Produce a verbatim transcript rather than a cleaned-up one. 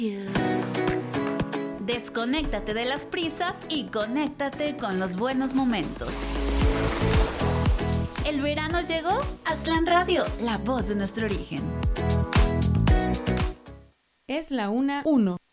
Desconéctate de las prisas y conéctate con los buenos momentos. ¿El verano llegó? Aztlán Radio, la voz de nuestro origen. Es la una uno.